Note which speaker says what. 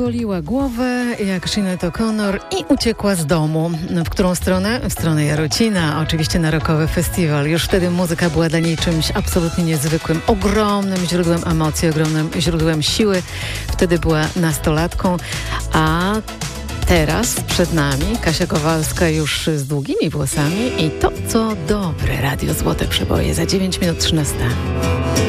Speaker 1: ogoliła głowę jak Sinead O'Connor i uciekła z domu. W którą stronę? W stronę Jarocina, oczywiście na rockowy festiwal. Już wtedy muzyka była dla niej czymś absolutnie niezwykłym, ogromnym źródłem emocji, ogromnym źródłem siły. Wtedy była nastolatką, a teraz przed nami Kasia Kowalska już z długimi włosami i to, co dobre. Radio Złote Przeboje za 9 minut 13.